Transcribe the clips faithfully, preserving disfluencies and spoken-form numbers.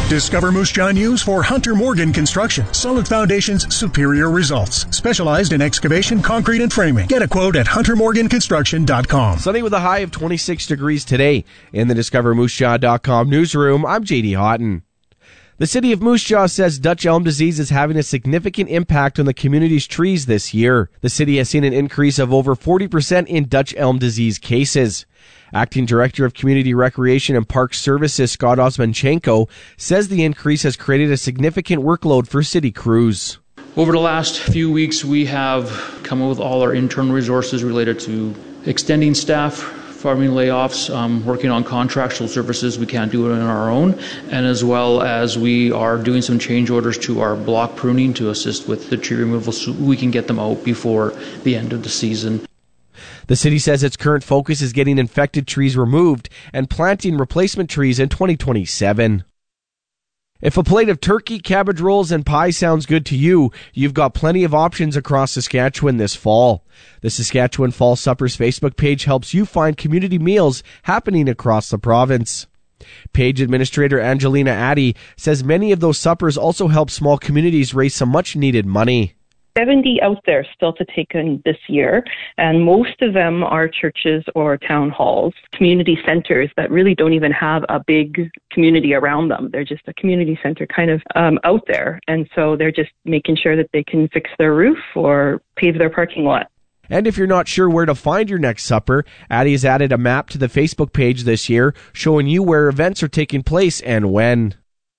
Discover Moose Jaw News for Hunter Morgan Construction. Solid foundations, superior results. Specialized in excavation, concrete, and framing. Get a quote at hunter morgan construction dot com. Sunny with a high of twenty-six degrees today. In the Discover Moose Jaw dot com newsroom, I'm J D Houghton. The city of Moose Jaw says Dutch elm disease is having a significant impact on the community's trees this year. The city has seen an increase of over forty percent in Dutch elm disease cases. Acting Director of Community Recreation and Park Services Scott Osmanchenko says the increase has created a significant workload for city crews. Over the last few weeks, we have come up with all our internal resources related to extending staff, farming layoffs, um, working on contractual services we can't do it on our own, and as well as we are doing some change orders to our block pruning to assist with the tree removal so we can get them out before the end of the season. The city says its current focus is getting infected trees removed and planting replacement trees in twenty twenty-seven. If a plate of turkey, cabbage rolls, and pie sounds good to you, you've got plenty of options across Saskatchewan this fall. The Saskatchewan Fall Suppers Facebook page helps you find community meals happening across the province. Page Administrator Angelina Addy says many of those suppers also help small communities raise some much-needed money. seventy out there still to take in this year, and most of them are churches or town halls, community centers that really don't even have a big community around them. They're just a community center kind of um, out there, and so they're just making sure that they can fix their roof or pave their parking lot. And if you're not sure where to find your next supper, Addie has added a map to the Facebook page this year showing you where events are taking place and when.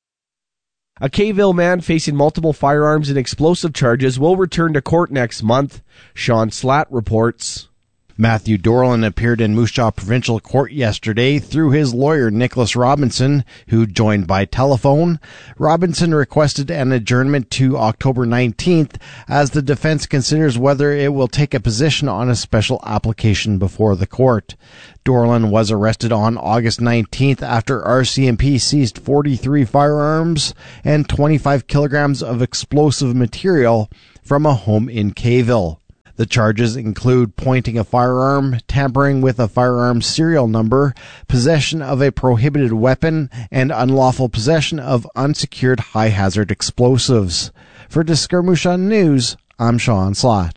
A Kayville man facing multiple firearms and explosive charges will return to court next month. Sean Slatt reports. Matthew Dorland appeared in Moose Jaw Provincial Court yesterday through his lawyer Nicholas Robinson, who joined by telephone. Robinson requested an adjournment to October nineteenth as the defense considers whether it will take a position on a special application before the court. Dorland was arrested on August nineteenth after R C M P seized forty-three firearms and twenty-five kilograms of explosive material from a home in Kayville. The charges include pointing a firearm, tampering with a firearm serial number, possession of a prohibited weapon, and unlawful possession of unsecured high-hazard explosives. For Discover Moose Jaw News, I'm Sean Slatt.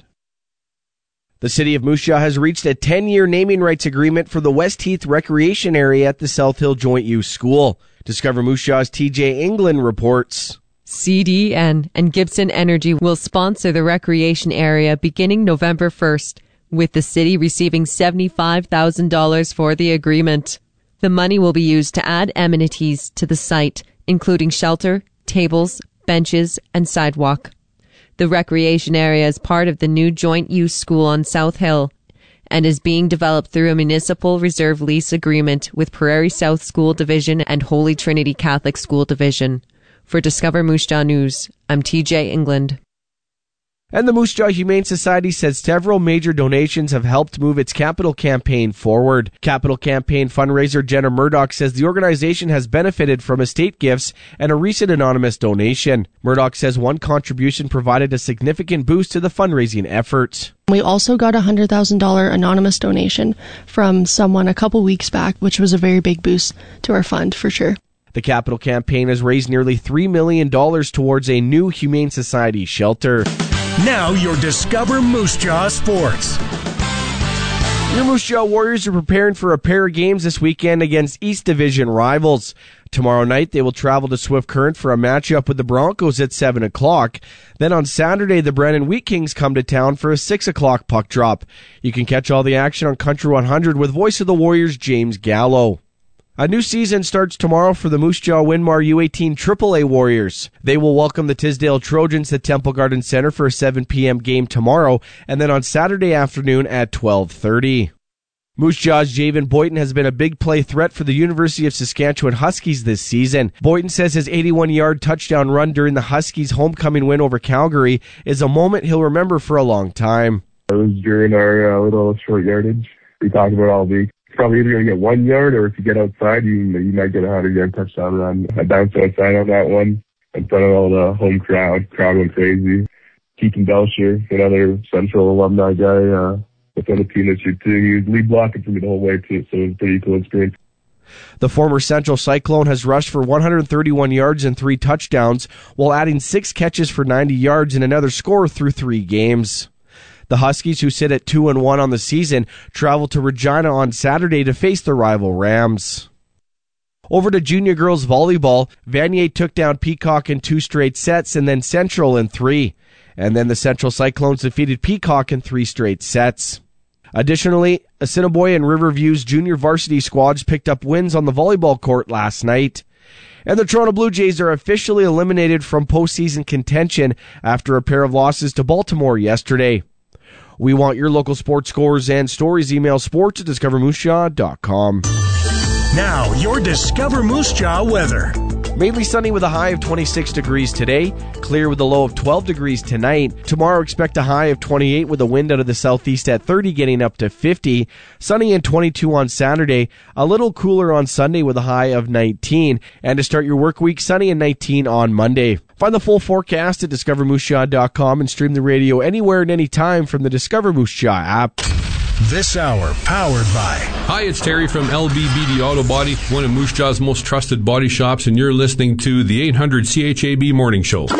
The city of Moose Jaw has reached a ten-year naming rights agreement for the West Heath Recreation Area at the South Hill Joint Use School. Discover Moose Jaw's T J England reports. C D N and Gibson Energy will sponsor the recreation area beginning November first, with the city receiving seventy-five thousand dollars for the agreement. The money will be used to add amenities to the site, including shelter, tables, benches, and sidewalk. The recreation area is part of the new joint use school on South Hill and is being developed through a municipal reserve lease agreement with Prairie South School Division and Holy Trinity Catholic School Division. For Discover Moose Jaw News, I'm T J England. And the Moose Jaw Humane Society says several major donations have helped move its capital campaign forward. Capital campaign fundraiser Jenna Murdoch says the organization has benefited from estate gifts and a recent anonymous donation. Murdoch says one contribution provided a significant boost to the fundraising effort. We also got a one hundred thousand dollars anonymous donation from someone a couple weeks back, which was a very big boost to our fund for sure. The Capital Campaign has raised nearly three million dollars towards a new Humane Society shelter. Now your Discover Moose Jaw Sports. Your Moose Jaw Warriors are preparing for a pair of games this weekend against East Division rivals. Tomorrow night, they will travel to Swift Current for a matchup with the Broncos at seven o'clock. Then on Saturday, the Brennan Wheat Kings come to town for a six o'clock puck drop. You can catch all the action on Country one hundred with Voice of the Warriors James Gallo. A new season starts tomorrow for the Moose Jaw Winmar U eighteen triple A Warriors. They will welcome the Tisdale Trojans at Temple Garden Center for a seven p.m. game tomorrow, and then on Saturday afternoon at twelve thirty. Moose Jaw's Javen Boyton has been a big play threat for the University of Saskatchewan Huskies this season. Boyton says his eighty-one-yard touchdown run during the Huskies' homecoming win over Calgary is a moment he'll remember for a long time. It was during our uh, little short yardage. We talked about all week. Probably either going to get one yard, or if you get outside, you you might get a hundred-yard touchdown run. I bounced outside on that one in front of all the home crowd. Crowd went crazy. Keaton Belcher, another Central alumni guy, uh, within the team this year too. He was lead blocking for me the whole way too, so it was a pretty cool experience. The former Central Cyclone has rushed for one hundred thirty-one yards and three touchdowns, while adding six catches for ninety yards and another score through three games. The Huskies, who sit at two and one on the season, travel to Regina on Saturday to face the rival Rams. Over to junior girls volleyball, Vanier took down Peacock in two straight sets and then Central in three. And then the Central Cyclones defeated Peacock in three straight sets. Additionally, Assiniboia and Riverview's junior varsity squads picked up wins on the volleyball court last night. And the Toronto Blue Jays are officially eliminated from postseason contention after a pair of losses to Baltimore yesterday. We want your local sports scores and stories. Email sports at discover moose jaw dot com. Now, your Discover Moose Jaw weather. Mainly sunny with a high of twenty-six degrees today. Clear with a low of twelve degrees tonight. Tomorrow, expect a high of twenty-eight with a wind out of the southeast at thirty, getting up to fifty. Sunny and twenty-two on Saturday. A little cooler on Sunday with a high of nineteen. And to start your work week, sunny and nineteen on Monday. Find the full forecast at discover moose jaw dot com and stream the radio anywhere and anytime from the Discover Moose Jaw app. This hour powered by... Hi, it's Terry from L B B D Auto Body, one of Moose Jaw's most trusted body shops, and you're listening to the eight hundred C H A B Morning Show.